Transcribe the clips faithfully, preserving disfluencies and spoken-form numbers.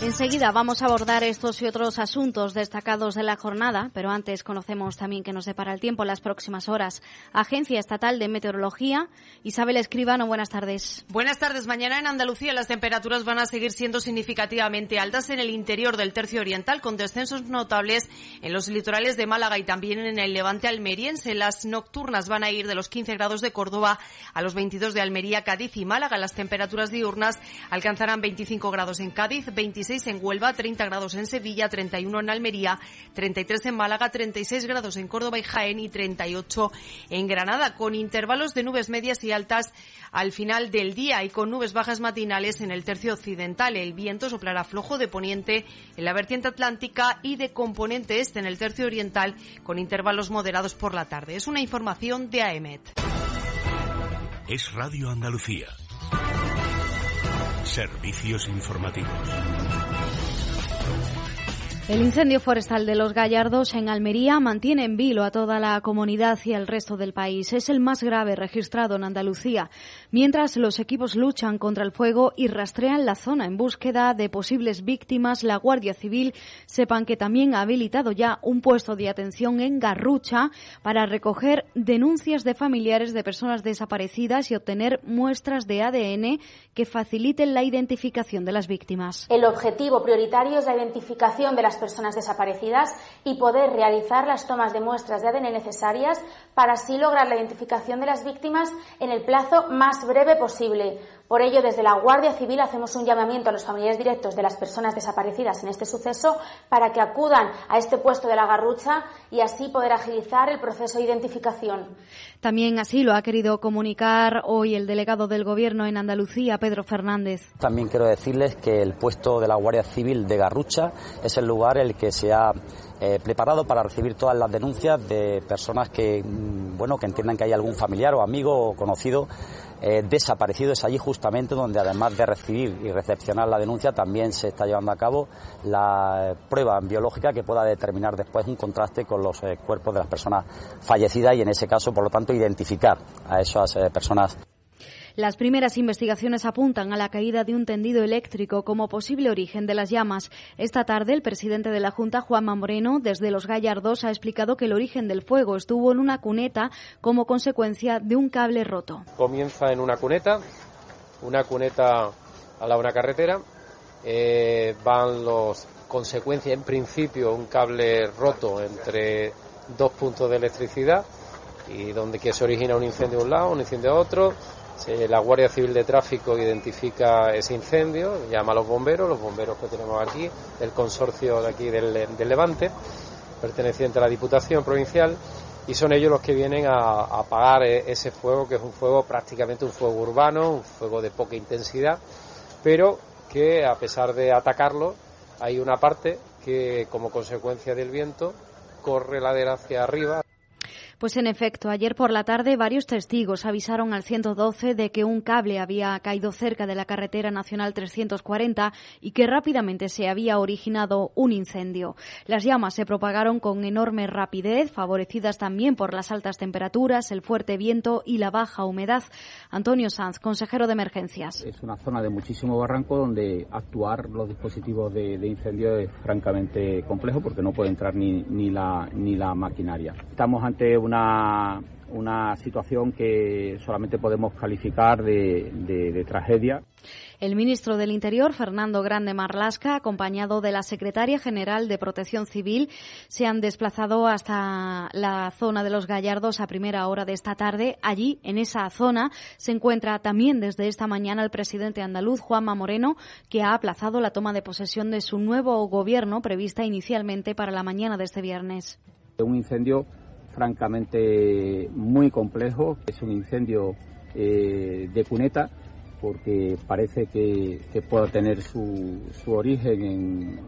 Enseguida vamos a abordar estos y otros asuntos destacados de la jornada, pero antes conocemos también qué nos depara el tiempo en las próximas horas. Agencia Estatal de Meteorología, Isabel Escribano, buenas tardes. Buenas tardes. Mañana en Andalucía las temperaturas van a seguir siendo significativamente altas en el interior del tercio oriental, con descensos notables en los litorales de Málaga y también en el levante almeriense. Las nocturnas van a ir de los quince grados de Córdoba a los veintidós de Almería, Cádiz y Málaga. Las temperaturas diurnas alcanzarán veinticinco grados en Cádiz, veintiséis en Huelva, treinta grados en Sevilla, treinta y uno en Almería, treinta y tres en Málaga, treinta y seis grados en Córdoba y Jaén y treinta y ocho en Granada, con intervalos de nubes medias y altas al final del día y con nubes bajas matinales en el tercio occidental. El viento soplará flojo de poniente en la vertiente atlántica y de componente este en el tercio oriental, con intervalos moderados por la tarde. Es una información de A E M E T. Es Radio Andalucía. Servicios informativos. El incendio forestal de Los Gallardos en Almería mantiene en vilo a toda la comunidad y al resto del país. Es el más grave registrado en Andalucía. Mientras los equipos luchan contra el fuego y rastrean la zona en búsqueda de posibles víctimas, la Guardia Civil sepan que también ha habilitado ya un puesto de atención en Garrucha para recoger denuncias de familiares de personas desaparecidas y obtener muestras de A D N que faciliten la identificación de las víctimas. El objetivo prioritario es la identificación de las personas desaparecidas y poder realizar las tomas de muestras de A D N necesarias para así lograr la identificación de las víctimas en el plazo más breve posible. Por ello, desde la Guardia Civil hacemos un llamamiento a los familiares directos de las personas desaparecidas en este suceso para que acudan a este puesto de la Garrucha y así poder agilizar el proceso de identificación. También así lo ha querido comunicar hoy el delegado del Gobierno en Andalucía, Pedro Fernández. También quiero decirles que el puesto de la Guardia Civil de Garrucha es el lugar en el que se ha eh, preparado para recibir todas las denuncias de personas que, bueno, que entiendan que hay algún familiar o amigo o conocido Eh, desaparecido. Es allí justamente donde, además de recibir y recepcionar la denuncia, también se está llevando a cabo la prueba biológica que pueda determinar después un contraste con los eh, cuerpos de las personas fallecidas y, en ese caso, por lo tanto, identificar a esas eh, personas. Las primeras investigaciones apuntan a la caída de un tendido eléctrico como posible origen de las llamas. Esta tarde, el presidente de la Junta, Juanma Moreno, desde Los Gallardos, ha explicado que el origen del fuego estuvo en una cuneta como consecuencia de un cable roto. Comienza en una cuneta, una cuneta al lado de una carretera, eh, van los consecuencias, en principio, un cable roto entre dos puntos de electricidad y donde que se origina un incendio a un lado, un incendio a otro. La Guardia Civil de Tráfico identifica ese incendio, llama a los bomberos, los bomberos que tenemos aquí, el consorcio de aquí del, del Levante, perteneciente a la Diputación Provincial, y son ellos los que vienen a, a apagar ese fuego, que es un fuego prácticamente un fuego urbano, un fuego de poca intensidad, pero que a pesar de atacarlo, hay una parte que, como consecuencia del viento, corre ladera hacia arriba. Pues en efecto, ayer por la tarde varios testigos avisaron al ciento doce de que un cable había caído cerca de la carretera nacional trescientos cuarenta y que rápidamente se había originado un incendio. Las llamas se propagaron con enorme rapidez, favorecidas también por las altas temperaturas, el fuerte viento y la baja humedad. Antonio Sanz, consejero de Emergencias. Es una zona de muchísimo barranco donde actuar los dispositivos de, de incendio es francamente complejo porque no puede entrar ni, ni, la, ni la maquinaria. Estamos ante un Una, una situación que solamente podemos calificar de, de, de tragedia. El ministro del Interior, Fernando Grande Marlaska, acompañado de la secretaria general de Protección Civil, se han desplazado hasta la zona de Los Gallardos a primera hora de esta tarde. Allí, en esa zona, se encuentra también desde esta mañana el presidente andaluz, Juanma Moreno, que ha aplazado la toma de posesión de su nuevo gobierno, prevista inicialmente para la mañana de este viernes. Un incendio francamente muy complejo, es un incendio eh, de cuneta porque parece que, que pueda tener su, su origen en,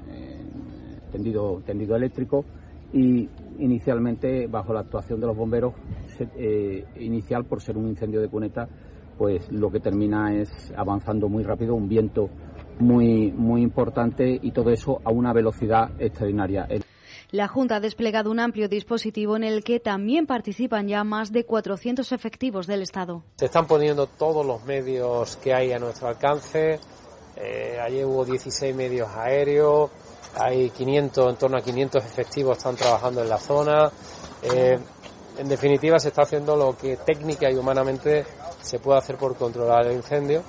en tendido, tendido eléctrico y inicialmente bajo la actuación de los bomberos se, eh, inicial por ser un incendio de cuneta, pues lo que termina es avanzando muy rápido, un viento muy, muy importante y todo eso a una velocidad extraordinaria. La Junta ha desplegado un amplio dispositivo en el que también participan ya más de cuatrocientos efectivos del Estado. Se están poniendo todos los medios que hay a nuestro alcance, Eh, ayer hubo dieciséis medios aéreos, hay quinientos, en torno a quinientos efectivos están trabajando en la zona. Eh, en definitiva, se está haciendo lo que técnica y humanamente se puede hacer por controlar el incendio.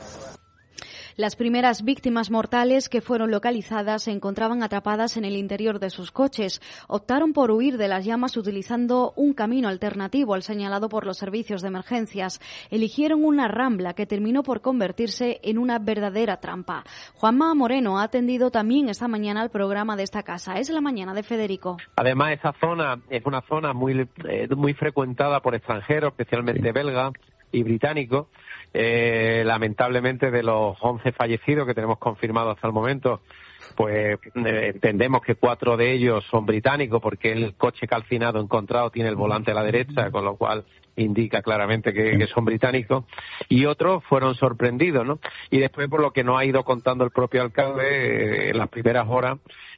Las primeras víctimas mortales que fueron localizadas se encontraban atrapadas en el interior de sus coches. Optaron por huir de las llamas utilizando un camino alternativo al señalado por los servicios de emergencias. Eligieron una rambla que terminó por convertirse en una verdadera trampa. Juanma Moreno ha atendido también esta mañana al programa de esta casa. Es la mañana de Federico. Además, esa zona es una zona muy, eh, muy frecuentada por extranjeros, especialmente belgas y británicos. Eh, lamentablemente, de los once fallecidos que tenemos confirmados hasta el momento, pues eh, entendemos que cuatro de ellos son británicos, porque el coche calcinado encontrado tiene el volante a la derecha, con lo cual indica claramente que, que son británicos, y otros fueron sorprendidos, ¿no? Y después, por lo que nos ha ido contando el propio alcalde, eh, en las primeras horas,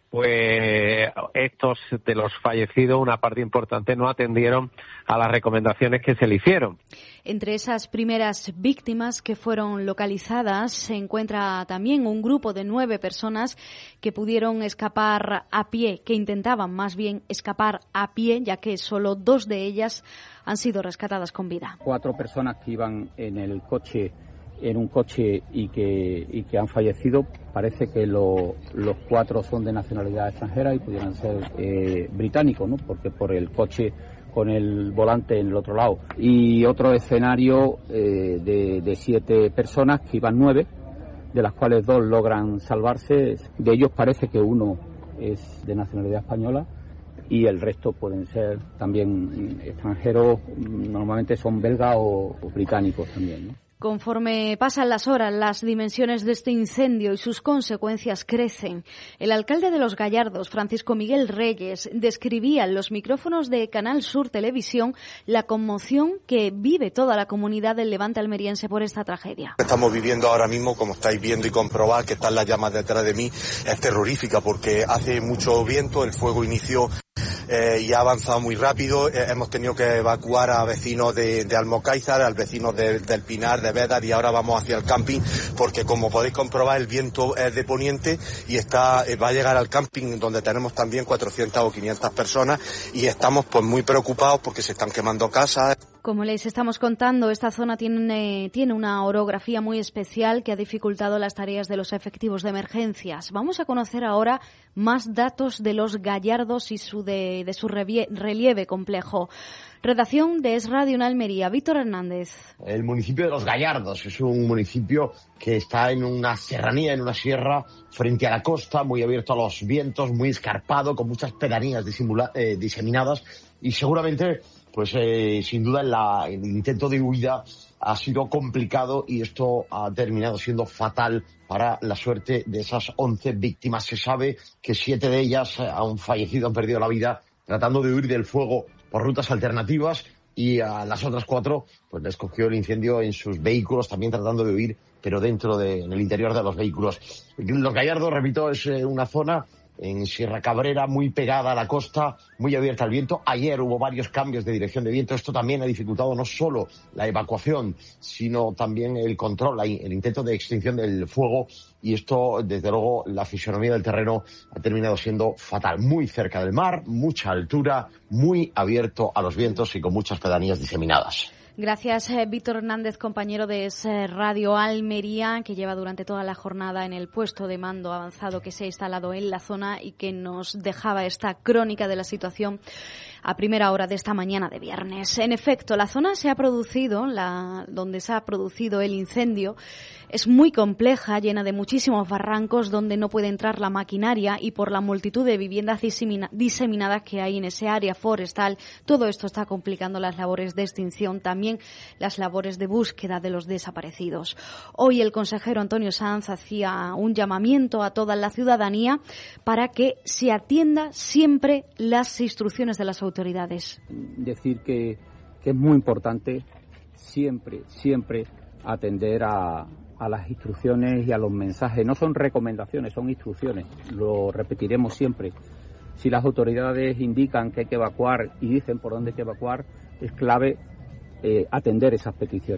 pues estos de los fallecidos, una parte importante, no atendieron a las recomendaciones que se le hicieron. Entre esas primeras víctimas que fueron localizadas se encuentra también un grupo de nueve personas que pudieron escapar a pie, que intentaban más bien escapar a pie, ya que solo dos de ellas han sido rescatadas con vida. Cuatro personas que iban en el coche, en un coche y que y que han fallecido. Parece que lo, los cuatro son de nacionalidad extranjera y pudieran ser eh, británicos, ¿no? Porque por el coche con el volante en el otro lado. Y otro escenario eh, de, de siete personas, que iban nueve, de las cuales dos logran salvarse. De ellos parece que uno es de nacionalidad española y el resto pueden ser también extranjeros, normalmente son belgas o, o británicos también, ¿no? Conforme pasan las horas, las dimensiones de este incendio y sus consecuencias crecen. El alcalde de Los Gallardos, Francisco Miguel Reyes, describía en los micrófonos de Canal Sur Televisión la conmoción que vive toda la comunidad del Levante almeriense por esta tragedia. Estamos viviendo ahora mismo, como estáis viendo y comprobar que están las llamas detrás de mí, es terrorífica porque hace mucho viento, el fuego inició Eh, y ha avanzado muy rápido. Eh, hemos tenido que evacuar a vecinos de, de Almocáizar, a vecinos de, del Pinar, de Bédar, y ahora vamos hacia el camping porque, como podéis comprobar, el viento es de poniente y está eh, va a llegar al camping, donde tenemos también cuatrocientas o quinientas personas, y estamos pues muy preocupados porque se están quemando casas. Como les estamos contando, esta zona tiene, tiene una orografía muy especial que ha dificultado las tareas de los efectivos de emergencias. Vamos a conocer ahora más datos de Los Gallardos y su de, de su relieve complejo. Redacción de Es Radio en Almería, Víctor Hernández. El municipio de Los Gallardos es un municipio que está en una serranía, en una sierra, frente a la costa, muy abierto a los vientos, muy escarpado, con muchas pedanías disimula, eh, diseminadas, y seguramente, pues eh, sin duda, en la, el intento de huida ha sido complicado y esto ha terminado siendo fatal para la suerte de esas once víctimas. Se sabe que siete de ellas han fallecido, han perdido la vida tratando de huir del fuego por rutas alternativas, y a las otras cuatro pues les cogió el incendio en sus vehículos, también tratando de huir, pero dentro de, en el interior de los vehículos. Los Gallardos, repito, es una zona en Sierra Cabrera, muy pegada a la costa, muy abierta al viento. Ayer hubo varios cambios de dirección de viento. Esto también ha dificultado no solo la evacuación, sino también el control, el intento de extinción del fuego. Y esto, desde luego, la fisonomía del terreno ha terminado siendo fatal. Muy cerca del mar, mucha altura, muy abierto a los vientos y con muchas pedanías diseminadas. Gracias, eh, Víctor Hernández, compañero de eh, Radio Almería, que lleva durante toda la jornada en el puesto de mando avanzado que se ha instalado en la zona y que nos dejaba esta crónica de la situación a primera hora de esta mañana de viernes. En efecto, la zona se ha producido, la, donde se ha producido el incendio, es muy compleja, llena de muchísimos barrancos donde no puede entrar la maquinaria, y por la multitud de viviendas disemina, diseminadas que hay en ese área forestal, todo esto está complicando las labores de extinción, también las labores de búsqueda de los desaparecidos. Hoy el consejero Antonio Sanz hacía un llamamiento a toda la ciudadanía para que se atienda siempre las instrucciones de las autoridades. Decir que, que es muy importante siempre, siempre atender a, a las instrucciones y a los mensajes. No son recomendaciones, son instrucciones. Lo repetiremos siempre. Si las autoridades indican que hay que evacuar y dicen por dónde hay que evacuar, es clave Eh, atender esas peticiones.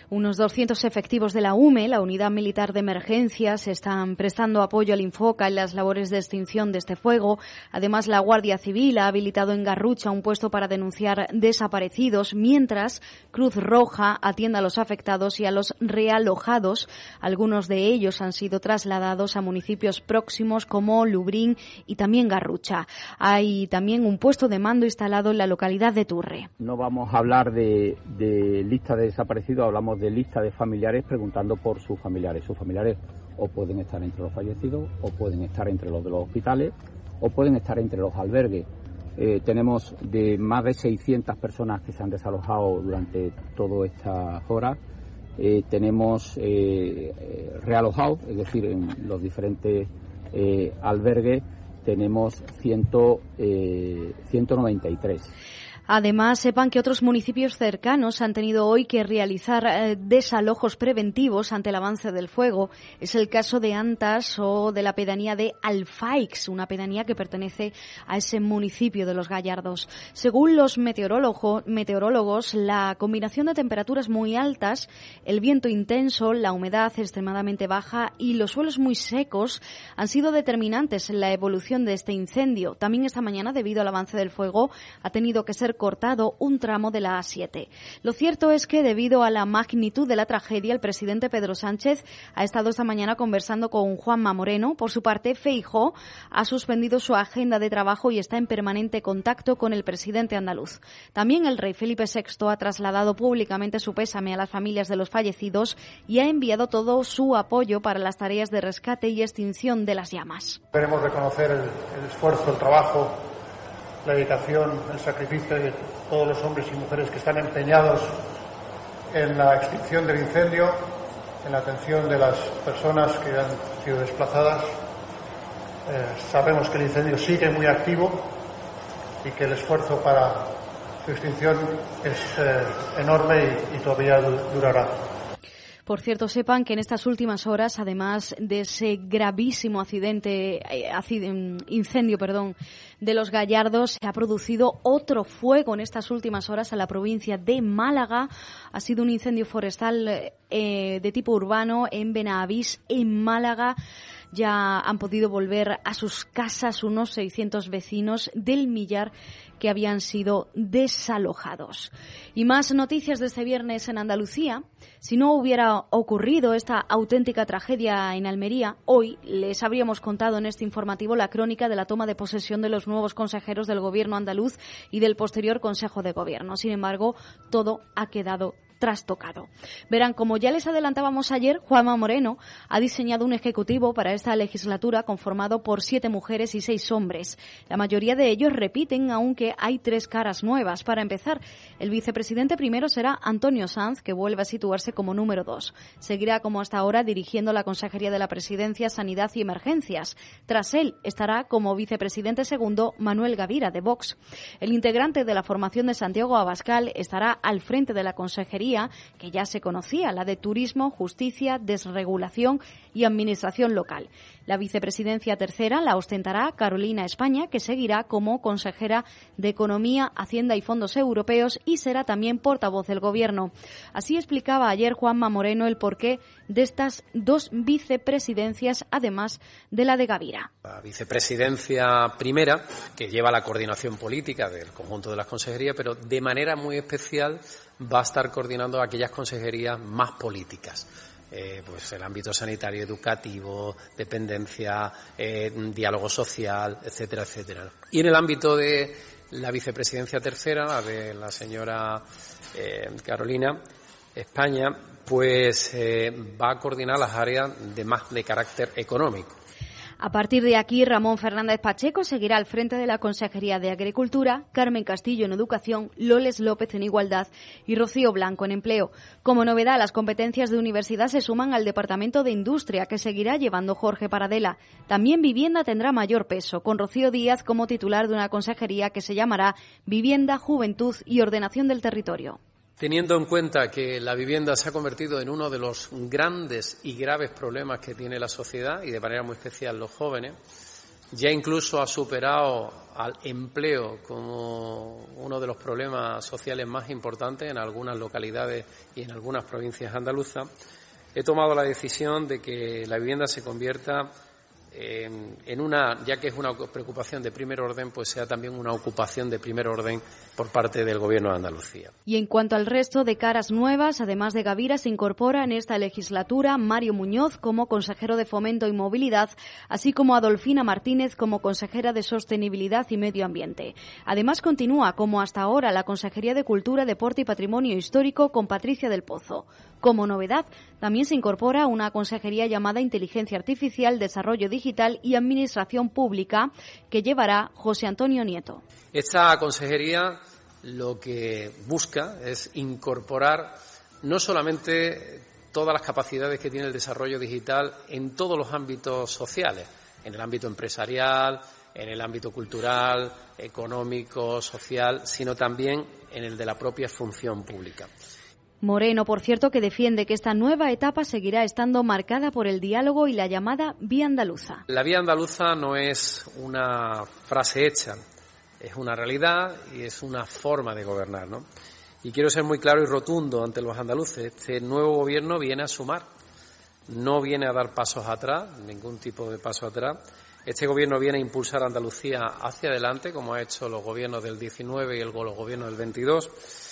Unos doscientos efectivos de la U M E, la Unidad Militar de Emergencias, están prestando apoyo al Infoca en las labores de extinción de este fuego. Además, la Guardia Civil ha habilitado en Garrucha un puesto para denunciar desaparecidos, mientras Cruz Roja atiende a los afectados y a los realojados. Algunos de ellos han sido trasladados a municipios próximos como Lubrín y también Garrucha. Hay también un puesto de mando instalado en la localidad de Turre. No vamos a hablar de, de lista de desaparecidos, hablamos de lista de familiares preguntando por sus familiares. Sus familiares o pueden estar entre los fallecidos, o pueden estar entre los de los hospitales, o pueden estar entre los albergues. Eh, tenemos de más de seiscientas personas que se han desalojado durante todas estas horas. Eh, tenemos eh, eh, realojados, es decir, en los diferentes eh, albergues tenemos ciento, eh, ciento noventa y tres. Además, sepan que otros municipios cercanos han tenido hoy que realizar eh, desalojos preventivos ante el avance del fuego. Es el caso de Antas o de la pedanía de Alfaix, una pedanía que pertenece a ese municipio de Los Gallardos. Según los meteorólogo, meteorólogos, la combinación de temperaturas muy altas, el viento intenso, la humedad extremadamente baja y los suelos muy secos han sido determinantes en la evolución de este incendio. También esta mañana, debido al avance del fuego, ha tenido que ser cortado un tramo de la A siete. Lo cierto es que debido a la magnitud de la tragedia, el presidente Pedro Sánchez ha estado esta mañana conversando con Juanma Moreno. Por su parte, Feijóo ha suspendido su agenda de trabajo y está en permanente contacto con el presidente andaluz. También el rey Felipe sexto ha trasladado públicamente su pésame a las familias de los fallecidos y ha enviado todo su apoyo para las tareas de rescate y extinción de las llamas. Queremos reconocer el, el esfuerzo, el trabajo, la dedicación, el sacrificio de todos los hombres y mujeres que están empeñados en la extinción del incendio, en la atención de las personas que han sido desplazadas. Eh, sabemos que el incendio sigue muy activo y que el esfuerzo para su extinción es eh, enorme y, y todavía durará. Por cierto, sepan que en estas últimas horas, además de ese gravísimo accidente, eh, incendio, perdón, de Los Gallardos, se ha producido otro fuego en estas últimas horas en la provincia de Málaga. Ha sido un incendio forestal eh, de tipo urbano en Benavís, en Málaga. Ya han podido volver a sus casas unos seiscientos vecinos del millar que habían sido desalojados. Y más noticias de este viernes en Andalucía. Si no hubiera ocurrido esta auténtica tragedia en Almería, hoy les habríamos contado en este informativo la crónica de la toma de posesión de los nuevos consejeros del gobierno andaluz y del posterior Consejo de Gobierno. Sin embargo, todo ha quedado trastocado. Verán, como ya les adelantábamos ayer, Juanma Moreno ha diseñado un ejecutivo para esta legislatura conformado por siete mujeres y seis hombres. La mayoría de ellos repiten, aunque hay tres caras nuevas. Para empezar, el vicepresidente primero será Antonio Sanz, que vuelve a situarse como número dos. Seguirá como hasta ahora dirigiendo la Consejería de la Presidencia, Sanidad y Emergencias. Tras él estará como vicepresidente segundo Manuel Gavira, de Vox. El integrante de la formación de Santiago Abascal estará al frente de la Consejería que ya se conocía, la de Turismo, Justicia, Desregulación y Administración Local. La vicepresidencia tercera la ostentará Carolina España, que seguirá como consejera de Economía, Hacienda y Fondos Europeos y será también portavoz del Gobierno. Así explicaba ayer Juanma Moreno el porqué de estas dos vicepresidencias, además de la de Gavira. La vicepresidencia primera, que lleva la coordinación política del conjunto de las consejerías, pero de manera muy especial va a estar coordinando aquellas consejerías más políticas. Eh, pues el ámbito sanitario, educativo, dependencia, eh, diálogo social, etcétera, etcétera. Y en el ámbito de la vicepresidencia tercera, la de la señora eh, Carolina España, pues eh, va a coordinar las áreas de más de carácter económico. A partir de aquí, Ramón Fernández Pacheco seguirá al frente de la Consejería de Agricultura, Carmen Castillo en Educación, Loles López en Igualdad y Rocío Blanco en Empleo. Como novedad, las competencias de Universidad se suman al Departamento de Industria, que seguirá llevando Jorge Paradela. También Vivienda tendrá mayor peso, con Rocío Díaz como titular de una consejería que se llamará Vivienda, Juventud y Ordenación del Territorio. Teniendo en cuenta que la vivienda se ha convertido en uno de los grandes y graves problemas que tiene la sociedad y de manera muy especial los jóvenes, ya incluso ha superado al empleo como uno de los problemas sociales más importantes en algunas localidades y en algunas provincias andaluzas, he tomado la decisión de que la vivienda se convierta en, en una, ya que es una preocupación de primer orden, pues sea también una ocupación de primer orden por parte del Gobierno de Andalucía. Y en cuanto al resto de caras nuevas, además de Gavira, se incorpora en esta legislatura Mario Muñoz como consejero de Fomento y Movilidad, así como Adolfina Martínez como consejera de Sostenibilidad y Medio Ambiente. Además, continúa como hasta ahora la Consejería de Cultura, Deporte y Patrimonio Histórico con Patricia del Pozo. Como novedad, también se incorpora una consejería llamada Inteligencia Artificial, Desarrollo Digital y Administración Pública, que llevará José Antonio Nieto. Esta consejería lo que busca es incorporar no solamente todas las capacidades que tiene el desarrollo digital en todos los ámbitos sociales, en el ámbito empresarial, en el ámbito cultural, económico, social, sino también en el de la propia función pública. Moreno, por cierto, que defiende que esta nueva etapa seguirá estando marcada por el diálogo y la llamada vía andaluza. La vía andaluza no es una frase hecha, es una realidad y es una forma de gobernar, ¿no? Y quiero ser muy claro y rotundo ante los andaluces. Este nuevo gobierno viene a sumar, no viene a dar pasos atrás, ningún tipo de paso atrás. Este gobierno viene a impulsar a Andalucía hacia adelante, como ha hecho los gobiernos del diecinueve y el, los gobiernos del veintidós.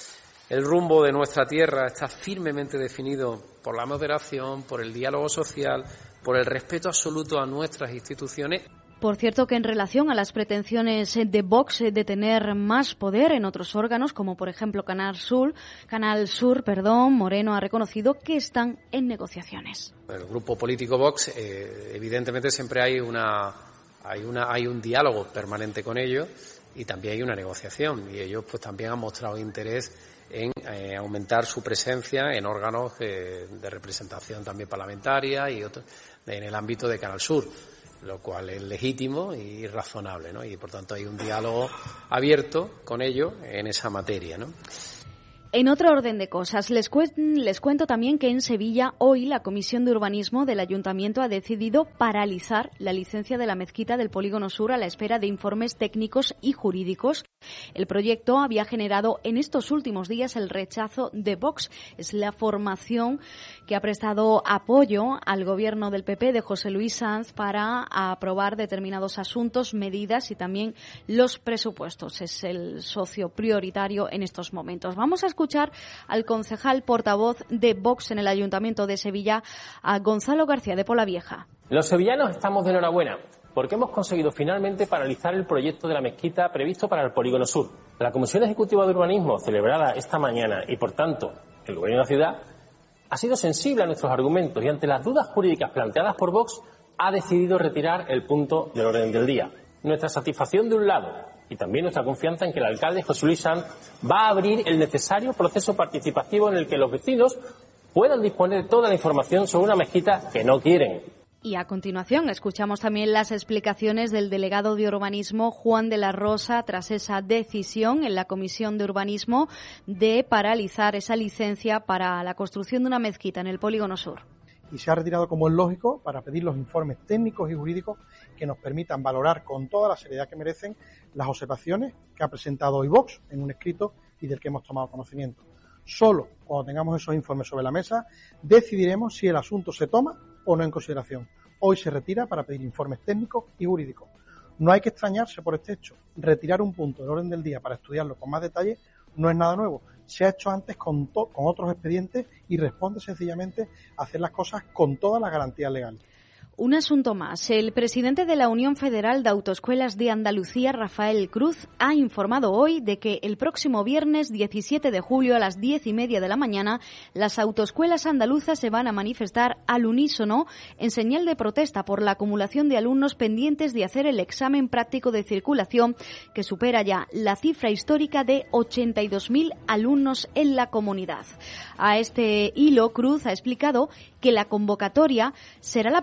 El rumbo de nuestra tierra está firmemente definido por la moderación, por el diálogo social, por el respeto absoluto a nuestras instituciones. Por cierto, que en relación a las pretensiones de Vox de tener más poder en otros órganos, como por ejemplo Canal Sur, Canal Sur, perdón, Moreno ha reconocido que están en negociaciones. El grupo político Vox, eh, evidentemente siempre hay una, hay una, hay un diálogo permanente con ellos y también hay una negociación, y ellos pues también han mostrado interés en eh, aumentar su presencia en órganos eh, de representación también parlamentaria y otros, en el ámbito de Canal Sur, lo cual es legítimo y razonable, ¿no? Y por tanto hay un diálogo abierto con ellos en esa materia, ¿no? En otro orden de cosas, les, cu- les cuento también que en Sevilla hoy la Comisión de Urbanismo del Ayuntamiento ha decidido paralizar la licencia de la mezquita del Polígono Sur a la espera de informes técnicos y jurídicos. El proyecto había generado en estos últimos días el rechazo de Vox. Es la formación que ha prestado apoyo al gobierno del P P de José Luis Sanz para aprobar determinados asuntos, medidas y también los presupuestos. Es el socio prioritario en estos momentos. Vamos a escuchar al concejal portavoz de Vox en el Ayuntamiento de Sevilla, a Gonzalo García de Polavieja. Los sevillanos estamos de enhorabuena porque hemos conseguido finalmente paralizar el proyecto de la mezquita previsto para el Polígono Sur. La Comisión Ejecutiva de Urbanismo, celebrada esta mañana, y por tanto el Gobierno de la ciudad, ha sido sensible a nuestros argumentos y ante las dudas jurídicas planteadas por Vox ha decidido retirar el punto del orden del día. Nuestra satisfacción de un lado y también nuestra confianza en que el alcalde José Luis Sanz va a abrir el necesario proceso participativo en el que los vecinos puedan disponer de toda la información sobre una mezquita que no quieren. Y a continuación escuchamos también las explicaciones del delegado de urbanismo Juan de la Rosa tras esa decisión en la Comisión de Urbanismo de paralizar esa licencia para la construcción de una mezquita en el Polígono Sur. Y se ha retirado, como es lógico, para pedir los informes técnicos y jurídicos que nos permitan valorar con toda la seriedad que merecen las observaciones que ha presentado hoy Vox en un escrito y del que hemos tomado conocimiento. Solo cuando tengamos esos informes sobre la mesa decidiremos si el asunto se toma o no en consideración. Hoy se retira para pedir informes técnicos y jurídicos. No hay que extrañarse por este hecho. Retirar un punto del orden del día para estudiarlo con más detalle no es nada nuevo. Se ha hecho antes con, to- con otros expedientes y responde sencillamente a hacer las cosas con todas las garantías legales. Un asunto más. El presidente de la Unión Federal de Autoescuelas de Andalucía, Rafael Cruz, ha informado hoy de que el próximo viernes diecisiete de julio a las diez y media de la mañana las autoescuelas andaluzas se van a manifestar al unísono en señal de protesta por la acumulación de alumnos pendientes de hacer el examen práctico de circulación, que supera ya la cifra histórica de ochenta y dos mil alumnos en la comunidad. A este hilo, Cruz ha explicado que la convocatoria será la primera vez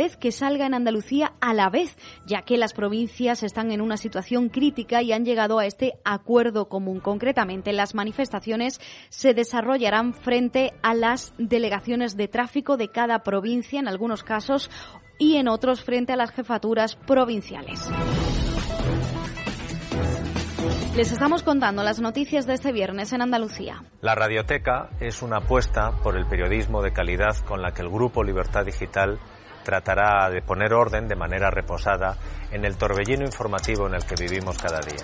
vez que salga en Andalucía a la vez, ya que las provincias están en una situación crítica y han llegado a este acuerdo común. Concretamente, las manifestaciones se desarrollarán frente a las delegaciones de tráfico de cada provincia, en algunos casos, y en otros frente a las jefaturas provinciales. Les estamos contando las noticias de este viernes en Andalucía. La Radioteca es una apuesta por el periodismo de calidad con la que el Grupo Libertad Digital tratará de poner orden de manera reposada en el torbellino informativo en el que vivimos cada día.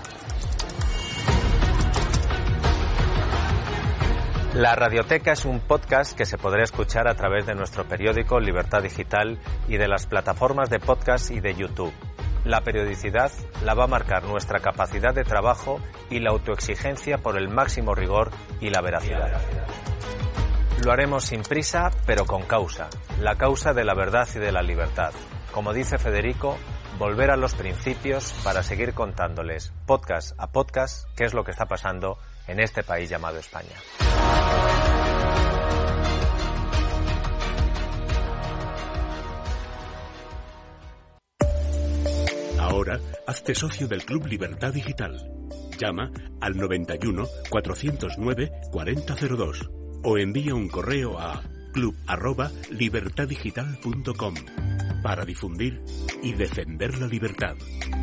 La Radioteca es un podcast que se podrá escuchar a través de nuestro periódico Libertad Digital y de las plataformas de podcast y de YouTube. La periodicidad la va a marcar nuestra capacidad de trabajo y la autoexigencia por el máximo rigor y la veracidad. Lo haremos sin prisa, pero con causa, la causa de la verdad y de la libertad. Como dice Federico, volver a los principios para seguir contándoles, podcast a podcast, qué es lo que está pasando en este país llamado España. Ahora, hazte socio del Club Libertad Digital. Llama al noventa y uno, cuatrocientos nueve, cuarenta cero dos o envía un correo a club arroba libertad digital punto com para difundir y defender la libertad.